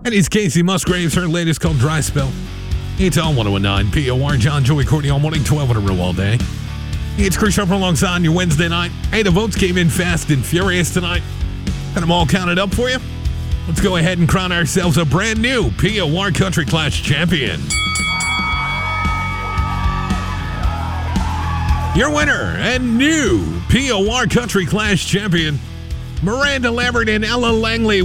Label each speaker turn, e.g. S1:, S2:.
S1: And it's Casey Musgraves, her latest called Dry Spell. It's on 1019 POR, John, Joey, Courtney all morning, 12 in a row all day. It's Chris Sharper alongside on your Wednesday night. Hey, the votes came in fast and furious tonight. Got them all counted up for you. Let's go ahead and crown ourselves a brand new POR Country Clash champion. Your winner and new POR Country Clash champion, Miranda Lambert and Ella Langley.